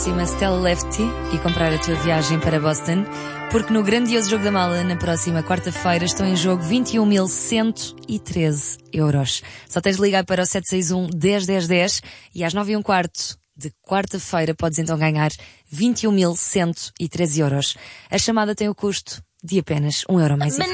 Próxima Stella Lefty e comprar a tua viagem para Boston, porque no grandioso Jogo da Mala, na próxima quarta-feira, estão em jogo 21.113 euros. Só tens de ligar para o 761 10 10 10 e às 9h15 de quarta-feira podes então ganhar 21.113 euros. A chamada tem o custo de apenas €1 mais IVA.